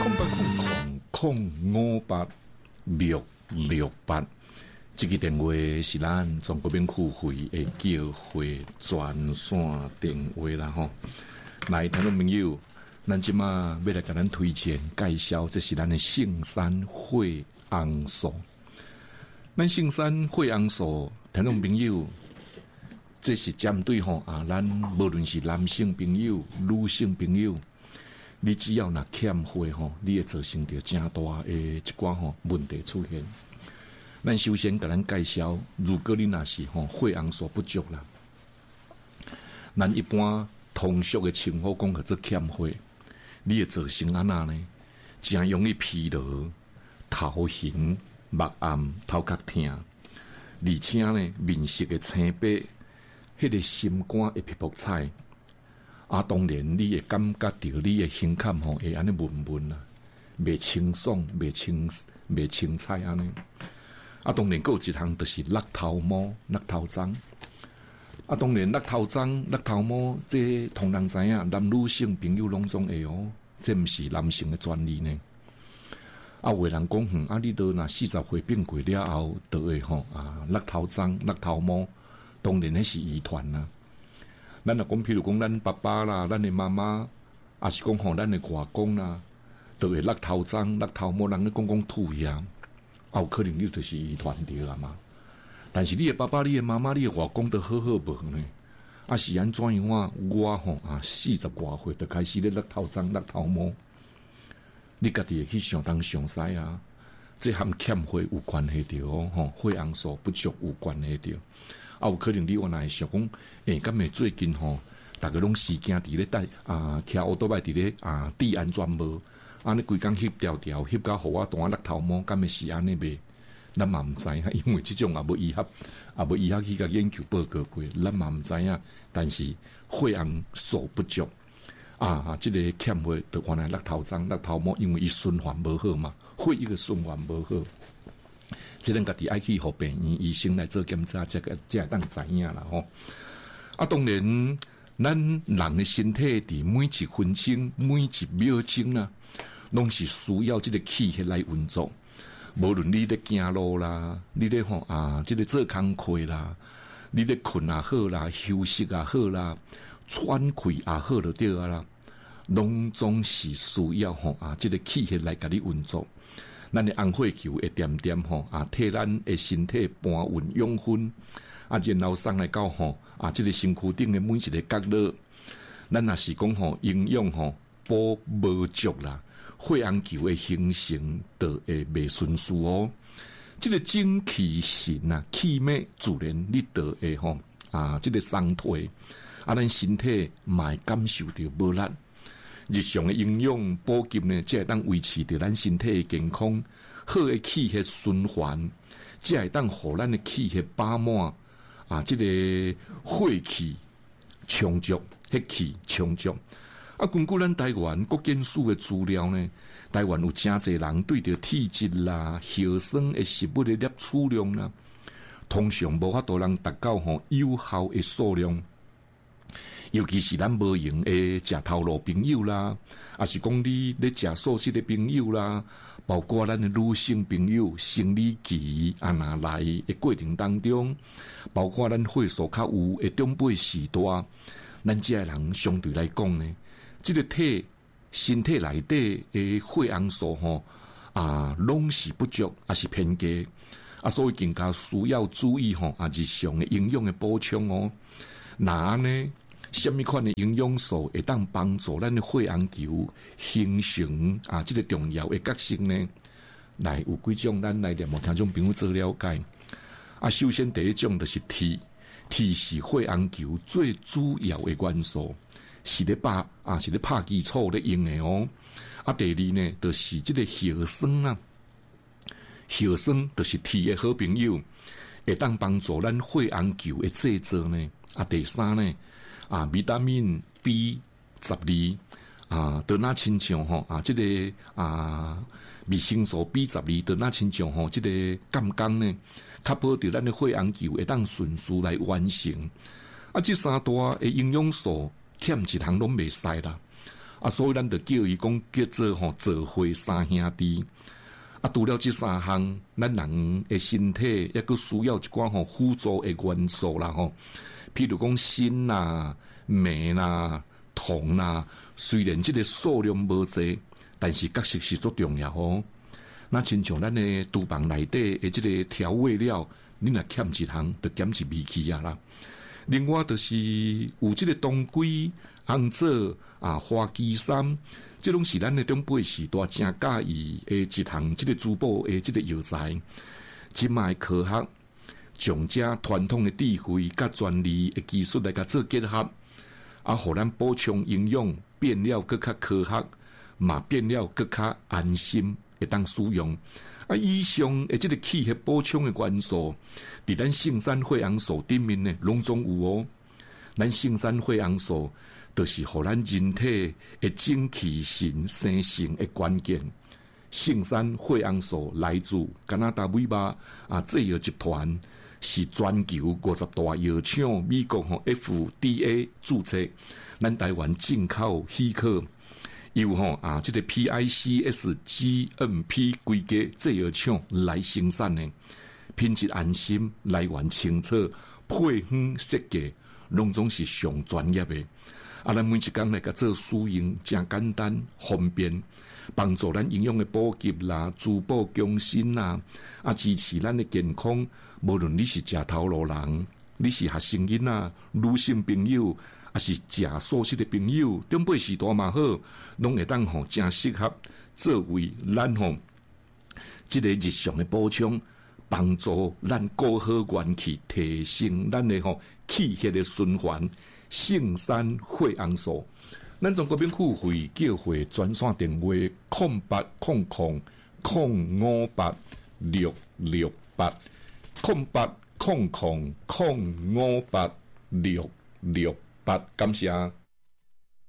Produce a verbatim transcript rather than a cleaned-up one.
空八空空空五八六六八，这个电话是咱中国民付费的叫会专线电话啦吼。来，听众朋友，咱即马要来给咱推荐介绍，这是咱的圣山惠昂素。咱圣山惠昂素，听众朋友，这是针对吼啊，咱无论是男性朋友、女性朋友。你只要若欠费吼，你会造成着真大的一寡吼问题出现。咱首先甲咱介绍，如果你若是吼血红素不足啦，咱一般通俗的称呼讲叫做欠费，你会造成安那呢？真容易疲劳、头晕、目暗、头壳痛，而且呢面色的青白，迄个心肝会皮肤彩。啊，当然，你会感觉到你的胸坎吼会安尼闷闷啦，袂清爽，袂清，袂清彩安尼。啊，当然，还有一项就是落头毛、落头棕。啊，当然，落头棕、落头毛，这同人知影，男女性朋友拢总会哦，这毋是男性的专利呢。啊，有的人讲，哼，啊，你都若四十岁变过了后，都会吼啊，落头棕、落头毛，当然那是遗传啦。咱若讲，譬如讲，咱爸爸啦，咱的妈妈，也是讲吼，咱的外公啦，都会落头棕、落头毛，人咧讲讲吐呀，啊，有可能你就是遗传着啦嘛。但是你的爸爸、你的妈妈、你的外公都好好无呢，啊是安怎样啊？我吼啊，四十外岁就开始咧落头棕、落头毛，你家己会去相当详细啊，这和欠费有关系着哦，吼，血红素不足有关系着。啊，有可能你我若会想讲，诶、欸，敢会最近吼，大家拢时间伫咧带啊，骑奥多摆伫咧啊，治安全无，安尼规工翕条条，翕到互我单落头毛，敢会是安尼袂？咱嘛毋知影，因为即种也无医学，也无医学去甲研究报告过，咱嘛毋知影。但是血红素不足啊，即、这个欠费就原来落头棕、落头毛，因为伊循环无好嘛，血液个循环无好。即咱家己爱去互病院医生来做检查，才个才会当知影啦吼。啊，当然，咱人的身体伫每一分钟、每一秒钟啊，拢是需要即个气血来运作。无论你咧行路啦，你咧吼啊，即、这个做工课啦，你咧困也好啦，休息也好啦，喘气也好就对啊啦，拢总是需要吼啊，即、这个气血来甲你运作。咱的红血球会点点吼啊，替咱的身体搬运养分啊，然后送来到吼啊，这个身躯顶的每一个角落，咱若是讲吼营养吼补无足啦，血红球的形成就会袂顺序哦。这个精气神啊，气脉自然你就会吼啊，这个伤退啊，咱身体嘛会感受到无力。日常的营养补给呢，才会当维持着咱身体的健康，好的气血循环，才会当互咱的气血饱满啊！这个血气充足，血气充足。啊，根据咱台湾国健署的资料呢，台湾有真侪人对着体质啦、血栓的食物的摄取量啦，通常无法度人达到吼有效的数量。尤其是咱无闲诶食头路朋友啦，也是讲你咧食素食的朋友啦，包括咱的女性朋友生理期啊那来的过程当中，包括咱血素较有诶长辈时代，咱这人相对来讲呢，这个体身体内底诶血红素吼啊，拢是不足，也是偏低啊，所以更加需要注意吼啊日常的营养的补充哦。那呢？什么款的营养素会当帮助咱的血红球形成啊？这个重要的角色呢？来有几种咱来念，听众朋友做了解。啊，首先第一种就是铁，铁是血红球最主要的元素，是咧把啊是咧拍基础咧用的哦。啊，第二呢，就是这个血栓啊，血栓就是铁的好朋友，会当帮助咱血红球的制作呢。啊，第三呢？啊，维他命 B 十二啊，都那亲像吼啊，这个啊，维生素 B 十二都那亲像吼，这个杠杠呢，确保着咱的血红球会当顺序来完成。啊，这三大的营养素欠一项拢袂使啦。 啊，所以咱就叫伊讲叫做吼做伙三兄弟。啊，除了这三项，咱人的身体也佫需要一寡吼辅助的元素啦吼，譬如讲锌啦、镁啦、铜啦，虽然这个数量无济，但是确实是足重要吼。那亲像咱的厨房内底的这个调味料，你若欠一项，就减一味去啊啦。另外就是有这个当归、红枣啊、花旗参，这拢是咱的中辈时代正介意的一项这个珠宝的这个药材。即卖科学将这传统的智慧甲专利的技术来甲做结合，啊，互咱补充营养，变了更较科学，嘛变了更较安心。会当使用啊，以上的这个气血补充的元素，伫咱杏山血红素顶面呢，拢总有哦。咱杏山血红素，就是互咱人体的精气神生成的关键。杏山血红素来自加拿大美巴啊制药集团，是全球五十大药厂，美国吼 F D A 注册，咱台湾进口许可。由吼啊，这个 P I C S G M P 规家制药厂来生产的，品质安心，来源清楚，配方设计，拢总是上专业的。啊，咱每一工来甲做使用，真简单方便，帮助咱营养的补给啦、滋补强身啦，啊，支持咱的健康。无论你是食头路人，你是学生囡仔、女性朋友。啊，是食素食的朋友，中辈时代嘛好，拢会当吼真适合作为咱吼即个日常的补充，帮助咱过好元气，提升咱的吼气血的循环。杏山血红素，咱中国边付费叫会专线电话空八空空空五八六六八空八空空空五八六六。八，感谢。